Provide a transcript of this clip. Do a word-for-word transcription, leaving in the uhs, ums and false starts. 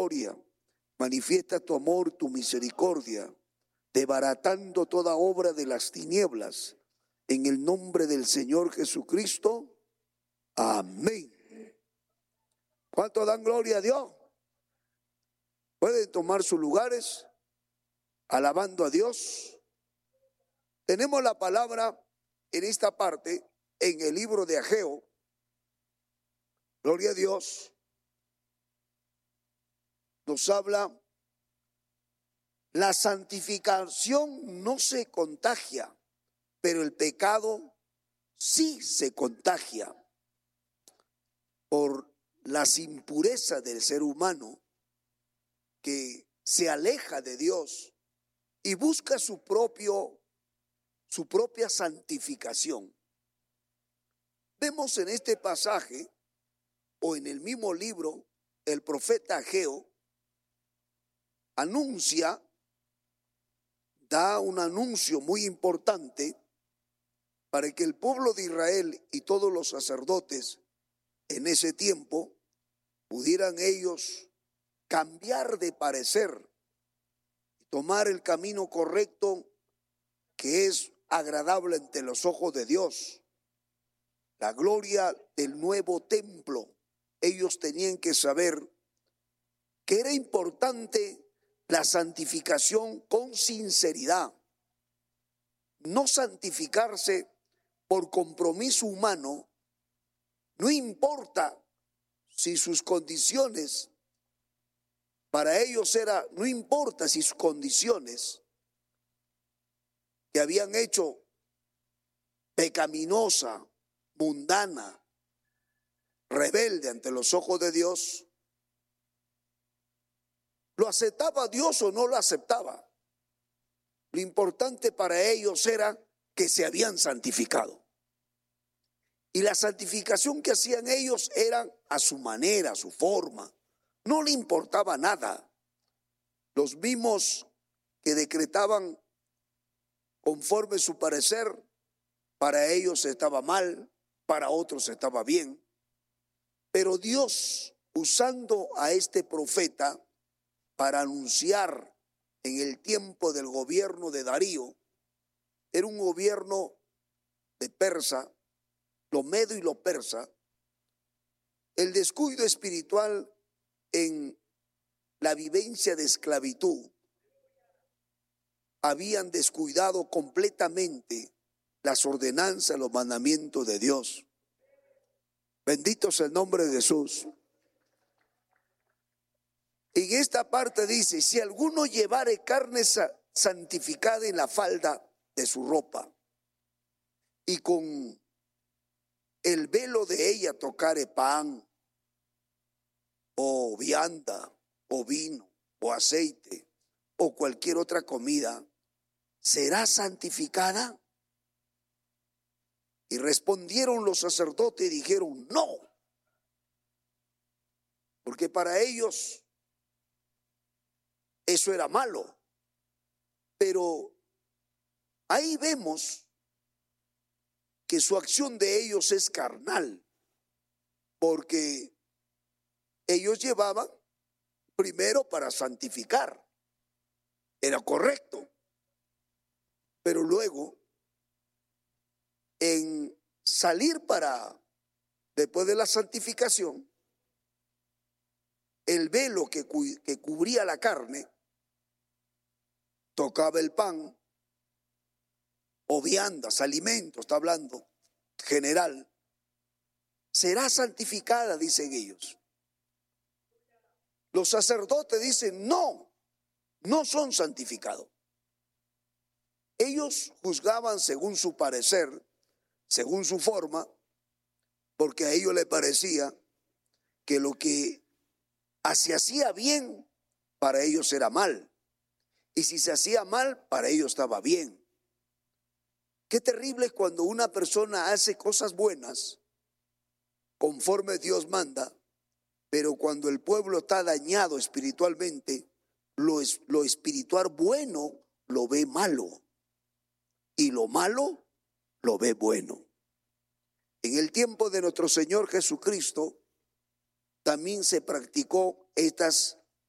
gloria, manifiesta tu amor, tu misericordia, desbaratando toda obra de las tinieblas, en el nombre del Señor Jesucristo. Amén. ¿Cuántos dan gloria a Dios? Pueden tomar sus lugares, alabando a Dios. Tenemos la palabra en esta parte, en el libro de Ageo. Gloria a Dios. Nos habla, la santificación no se contagia, pero el pecado sí se contagia por las impurezas del ser humano que se aleja de Dios y busca su propio, su propia santificación. Vemos en este pasaje o en el mismo libro, el profeta Ageo anuncia, da un anuncio muy importante para que el pueblo de Israel y todos los sacerdotes en ese tiempo pudieran ellos cambiar de parecer y tomar el camino correcto que es agradable ante los ojos de Dios. La gloria del nuevo templo. Ellos tenían que saber que era importante la santificación con sinceridad. No santificarse por compromiso humano, no importa si sus condiciones, para ellos era, no importa si sus condiciones que habían hecho pecaminosa, mundana, rebelde ante los ojos de Dios, ¿lo aceptaba Dios o no lo aceptaba? Lo importante para ellos era que se habían santificado. Y la santificación que hacían ellos era a su manera, a su forma. No le importaba nada. Los mismos que decretaban conforme su parecer, para ellos estaba mal, para otros estaba bien. Pero Dios, usando a este profeta para anunciar en el tiempo del gobierno de Darío, era un gobierno de persa, lo medo y lo persa, el descuido espiritual en la vivencia de esclavitud, habían descuidado completamente las ordenanzas, los mandamientos de Dios. Bendito sea el nombre de Jesús. En esta parte dice, si alguno llevare carne santificada en la falda de su ropa, y con el velo de ella tocare pan, o vianda, o vino, o aceite, o cualquier otra comida, ¿será santificada? Y respondieron los sacerdotes y dijeron, no. Porque para ellos eso era malo. Pero ahí vemos que su acción de ellos es carnal. Porque ellos llevaban primero para santificar. Era correcto. Pero luego, en salir para, después de la santificación, el velo que, cu- que cubría la carne, tocaba el pan, o viandas, alimentos, está hablando general, será santificada, dicen ellos. Los sacerdotes dicen, no, no son santificados. Ellos juzgaban según su parecer, según su forma, porque a ellos les parecía que lo que se hacía bien, para ellos era mal. Y si se hacía mal, para ellos estaba bien. Qué terrible es cuando una persona hace cosas buenas, conforme Dios manda, pero cuando el pueblo está dañado espiritualmente, lo, es, lo espiritual bueno lo ve malo. Y lo malo lo ve bueno. En el tiempo de nuestro Señor Jesucristo también se practicó estas